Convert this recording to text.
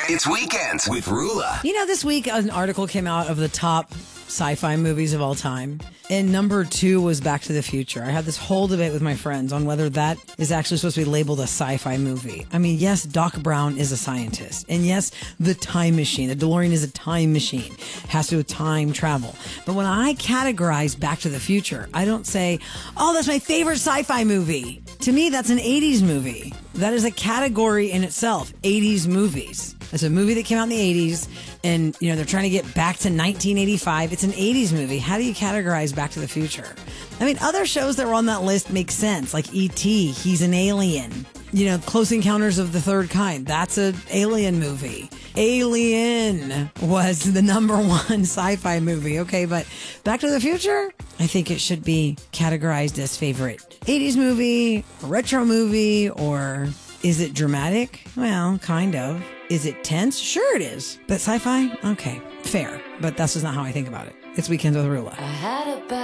It's Weekends with Rula. You know, this week an article came out of the top sci-fi movies of all time, and number 2 was Back to the Future. I had this whole debate with my friends on whether that is actually supposed to be labeled a sci-fi movie. I mean, yes, Doc Brown is a scientist, and yes, the time machine, the DeLorean is a time machine, has to do with time travel. But when I categorize Back to the Future, I don't say, oh, that's my favorite sci-fi movie. To me, that's an 80s movie. That is a category in itself, 80s movies. It's a movie that came out in the 80s, and, you know, they're trying to get back to 1985. It's an 80s movie. How do you categorize Back to the Future? I mean, other shows that were on that list make sense, like E.T., he's an alien. You know, Close Encounters of the Third Kind, that's an alien movie. Alien was the number 1 sci-fi movie. Okay, but Back to the Future, I think it should be categorized as favorite 80s movie, retro movie, or is it dramatic? Well, kind of. Is it tense? Sure it is. But sci-fi? Okay, fair. But that's just not how I think about it. It's Weekends with Rula.